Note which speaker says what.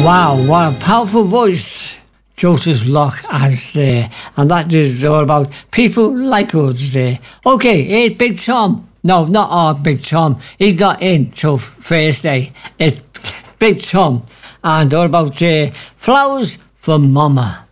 Speaker 1: Wow, what a powerful voice Joseph Locke has there. And that is all about people like us there. Okay, here's Big Tom. No, not our Big Tom. He's not in till Thursday. It's Big Tom. And all about flowers for Mama.